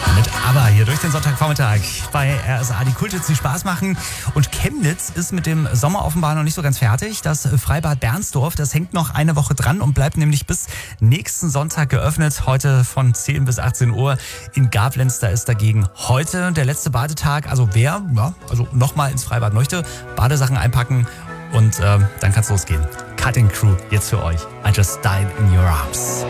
Mit ABBA hier durch den Sonntagvormittag bei RSA. Die Kulthits, die Spaß machen. Und Chemnitz ist mit dem Sommer offenbar noch nicht so ganz fertig. Das Freibad Bernsdorf, das hängt noch eine Woche dran und bleibt nämlich bis nächsten Sonntag geöffnet. Heute von 10 bis 18 Uhr in Gablenz. Da ist dagegen heute der letzte Badetag. Also wer nochmal ins Freibad möchte, Badesachen einpacken und dann kann's losgehen. Cutting Crew jetzt für euch. I Just Died in Your Arms.